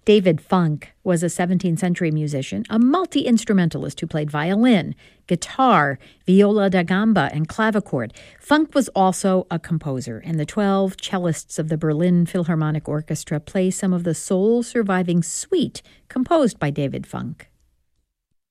David Funk was a 17th century musician, a multi-instrumentalist who played violin, guitar, viola da gamba, and clavichord. Funk was also a composer, and the 12 cellists of the Berlin Philharmonic Orchestra play some of the sole surviving suite composed by David Funk.